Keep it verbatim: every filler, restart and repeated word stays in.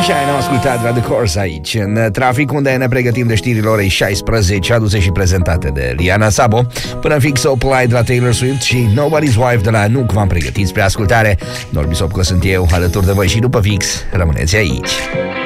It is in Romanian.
Așa, ne-am ascultat la The Course aici, în trafic, unde ne pregătim de știrile orei șaisprezece, aduse și prezentate de Liana Sabo. Până fix Apply de la Taylor Swift și Nobody's Wife de la Nuc v-am pregătit spre ascultare. Norbi Sopco sunt eu, alături de voi și după fix. Rămâneți aici.